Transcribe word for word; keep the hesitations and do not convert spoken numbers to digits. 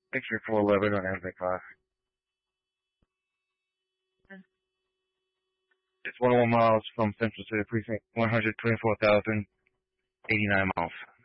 Picture four eleven on Amtrak five. It's one oh one miles from Central to the precinct, one hundred twenty-four thousand eighty-nine miles.